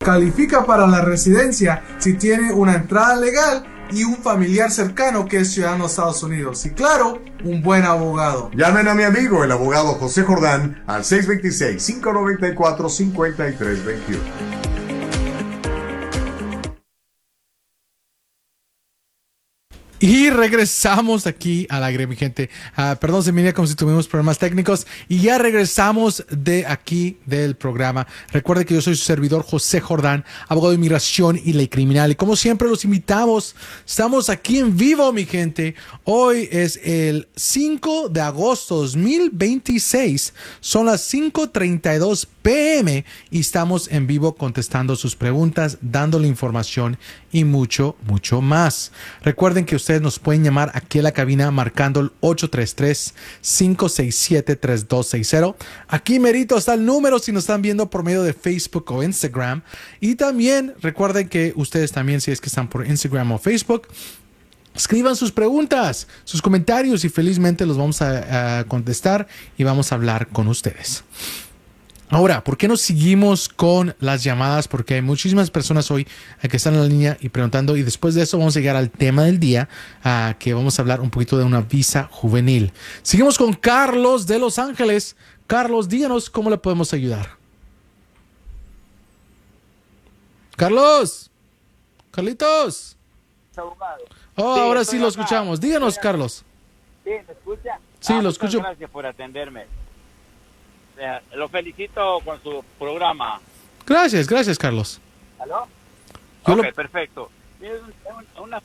califica para la residencia si tiene una entrada legal y un familiar cercano que es ciudadano de Estados Unidos. Y claro, un buen abogado. Llamen a mi amigo, el abogado José Jordán, al 626-594-5321. Y regresamos aquí al aire, mi gente. Perdón, se me venía como si tuviéramos problemas técnicos. Y ya regresamos de aquí del programa. Recuerde que yo soy su servidor José Jordán, abogado de inmigración y ley criminal. Y como siempre los invitamos, estamos aquí en vivo, mi gente. Hoy es el 5 de agosto 2026. Son las 5:32 p.m. y estamos en vivo contestando sus preguntas, dándole información y mucho, mucho más. Recuerden que ustedes nos pueden llamar aquí a la cabina marcando el 833-567-3260. Aquí merito está el número si nos están viendo por medio de Facebook o Instagram. Y también recuerden que ustedes también, si es que están por Instagram o Facebook, escriban sus preguntas, sus comentarios y felizmente los vamos a contestar y vamos a hablar con ustedes. Ahora, ¿por qué no seguimos con las llamadas? Porque hay muchísimas personas hoy que están en la línea y preguntando. Y después de eso vamos a llegar al tema del día, que vamos a hablar un poquito de una visa juvenil. Seguimos con Carlos de Los Ángeles. Carlos, díganos cómo le podemos ayudar. Carlos. Carlitos. Oh, sí, ahora sí lo escuchamos. Díganos, Carlos. Sí, ¿me escucha? Sí, lo escucho. Gracias por atenderme. Lo felicito con su programa. Gracias, Carlos. ¿Aló? Yo ok, perfecto. Una